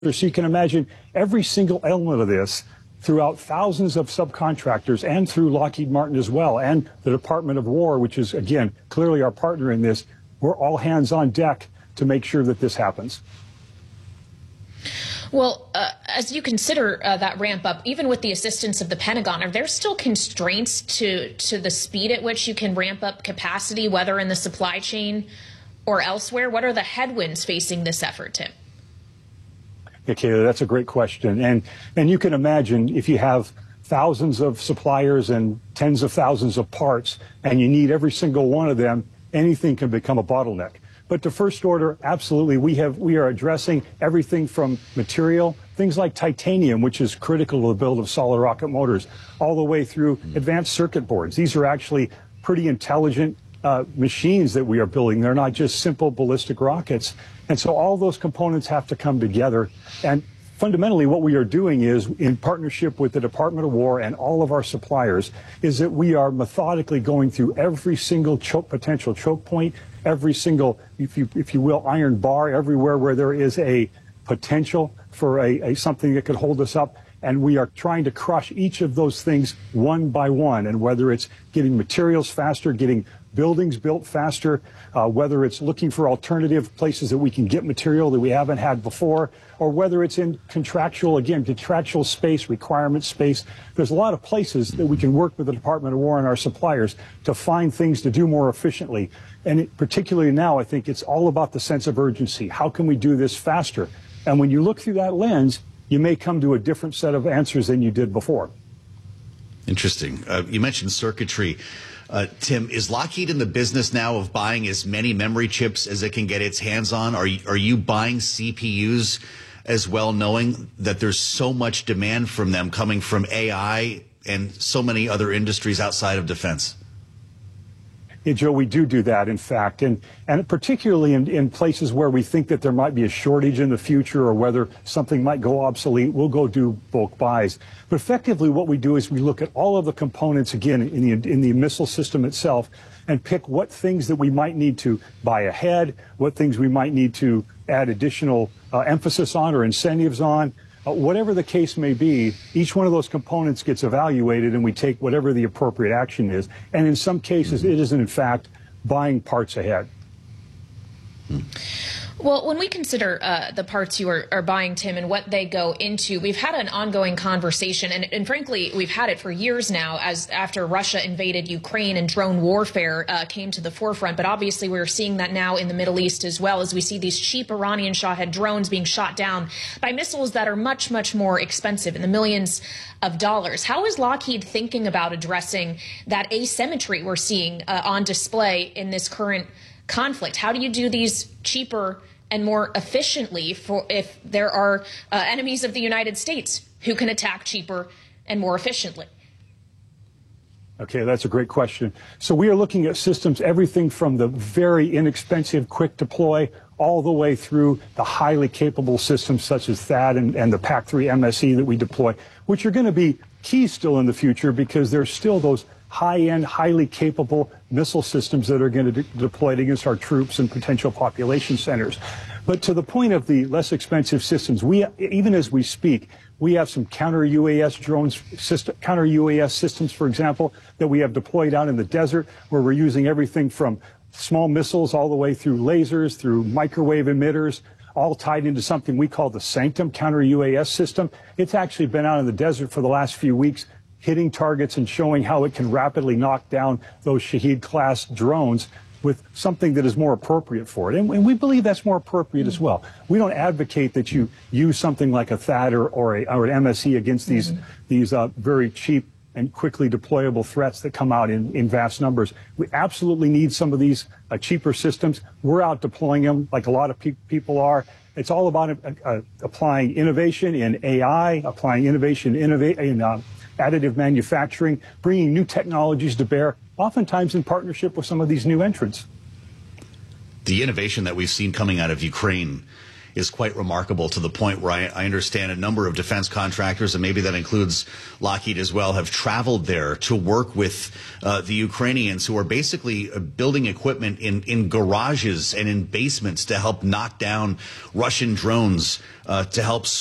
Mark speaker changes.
Speaker 1: So you can imagine every single element of this throughout thousands of subcontractors and through Lockheed Martin as well, and the Department of War, which is, again, clearly our partner in this. We're all hands on deck to make sure that this happens.
Speaker 2: Well, as you consider that ramp up, even with the assistance of the Pentagon, are there still constraints to the speed at which you can ramp up capacity, whether in the supply chain or elsewhere? What are the headwinds facing this effort, Tim?
Speaker 1: Okay, that's a great question. And you can imagine if you have thousands of suppliers and tens of thousands of parts, and you need every single one of them, anything can become a bottleneck. But to first order, absolutely, we are addressing everything from material, things like titanium, which is critical to the build of solid rocket motors, all the way through advanced circuit boards. These are actually pretty intelligent machines that we are building. They're not just simple ballistic rockets. And so all those components have to come together. And fundamentally, what we are doing is, in partnership with the Department of War and all of our suppliers, is that we are methodically going through every single potential choke point, every single, if you will, iron bar, everywhere where there is a potential for something that could hold us up. And we are trying to crush each of those things one by one. And whether it's getting materials faster, getting buildings built faster, whether it's looking for alternative places that we can get material that we haven't had before, or whether it's in contractual space, requirement space. There's a lot of places that we can work with the Department of War and our suppliers to find things to do more efficiently. And particularly now, I think it's all about the sense of urgency. How can we do this faster? And when you look through that lens, you may come to a different set of answers than you did before.
Speaker 3: Interesting. You mentioned circuitry. Tim, is Lockheed in the business now of buying as many memory chips as it can get its hands on? Are you buying CPUs as well, knowing that there's so much demand from them coming from AI and so many other industries outside of defense?
Speaker 1: Yeah, Joe, we do that, in fact, and particularly in places where we think that there might be a shortage in the future or whether something might go obsolete, we'll go do bulk buys. But effectively what we do is we look at all of the components, again, in the missile system itself, and pick what things that we might need to buy ahead, what things we might need to add additional emphasis on or incentives on. Whatever the case may be, each one of those components gets evaluated and we take whatever the appropriate action is. And in some cases, it is, in fact, buying parts ahead.
Speaker 2: Well, when we consider the parts you are buying, Tim, and what they go into, we've had an ongoing conversation, and frankly, we've had it for years now, as after Russia invaded Ukraine and drone warfare came to the forefront. But obviously, we're seeing that now in the Middle East as well, as we see these cheap Iranian Shahed drones being shot down by missiles that are much, much more expensive, in the millions of dollars. How is Lockheed thinking about addressing that asymmetry we're seeing on display in this current conflict? How do you do these cheaper and more efficiently if there are enemies of the United States who can attack cheaper and more efficiently?
Speaker 1: Okay, that's a great question. So we are looking at systems, everything from the very inexpensive quick deploy all the way through the highly capable systems such as THAAD and the PAC-3 MSE that we deploy, which are going to be key still in the future because there's still those high-end, highly capable missile systems that are going to be deployed against our troops and potential population centers. But to the point of the less expensive systems, even as we speak, we have some counter-UAS drones, counter-UAS systems, for example, that we have deployed out in the desert, where we're using everything from small missiles all the way through lasers, through microwave emitters, all tied into something we call the Sanctum counter-UAS system. It's actually been out in the desert for the last few weeks, hitting targets and showing how it can rapidly knock down those Shahed-class drones with something that is more appropriate for it. And we believe that's more appropriate as well. We don't advocate that you use something like a THAAD or an MSE against these very cheap and quickly deployable threats that come out in vast numbers. We absolutely need some of these cheaper systems. We're out deploying them like a lot of people are. It's all about applying innovation in AI, applying innovation in additive manufacturing, bringing new technologies to bear, oftentimes in partnership with some of these new entrants.
Speaker 3: The innovation that we've seen coming out of Ukraine is quite remarkable, to the point where I understand a number of defense contractors, and maybe that includes Lockheed as well, have traveled there to work with the Ukrainians, who are basically building equipment in garages and in basements to help knock down Russian drones, to help